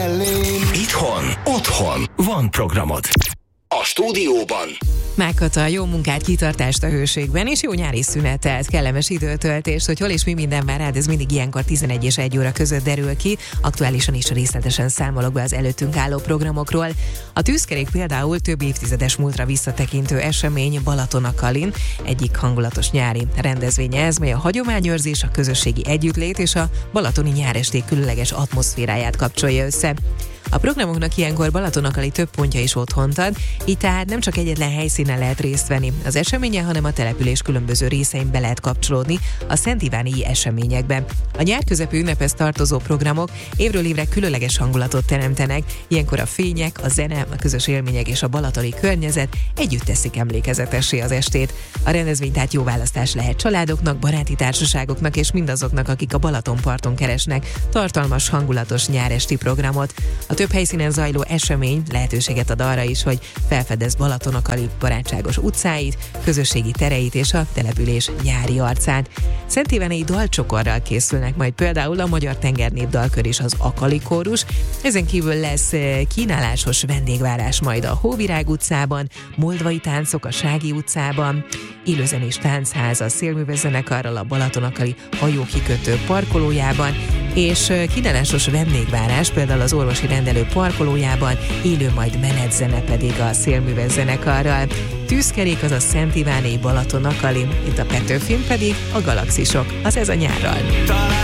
Itthon, otthon van programod. A stúdióban Mákata, jó munkát, kitartást a hőségben, és jó nyári szünetet, kellemes időtöltést, hogy hol és mi minden vár rád, ez mindig ilyenkor 11 és 1 óra között derül ki. Aktuálisan is részletesen számolok be az előttünk álló programokról. A tűzkerék például több évtizedes múltra visszatekintő esemény Balatonakalin, egyik hangulatos nyári rendezvénye ez, mely a hagyományőrzés, a közösségi együttlét és a balatoni nyáresték különleges atmoszféráját kapcsolja össze. A programoknak ilyenkor Balatonakali több pontja is otthont ad, így tehát nem csak egyetlen helyszínen lehet részt venni az eseményen, hanem a település különböző részein be lehet kapcsolódni a Szent Iváni eseményekbe. A nyárközepi ünnephez tartozó programok évről évre különleges hangulatot teremtenek, ilyenkor a fények, a zene, a közös élmények és a balatoni környezet együtt teszik emlékezetessé az estét. A rendezvény tehát jó választás lehet családoknak, baráti társaságoknak és mindazoknak, akik a Balatonparton keresnek tartalmas, hangulatos nyáresti programot. A több helyszínen zajló esemény lehetőséget ad arra is, hogy felfedezd Balatonakali barátságos utcáit, közösségi tereit és a település nyári arcát. Szent Iványi dalcsokorral készülnek majd például a Magyar Tengernépdalkör és az Akali Kórus. Ezen kívül lesz kínálásos vendégvárás majd a Hóvirág utcában, moldvai táncok a Sági utcában, élőzenés táncház a Szélműves zenekarral a Balatonakali hajókikötő parkolójában, és kínálásos vendégvárás például az orvosi rendelő parkolójában, élő majd menetzene pedig a Szélműves zenekarral. Tűzkerék az a Szent Iványi Balatonakali, itt a Petőfin pedig a Galaxisok, az ez a nyárral.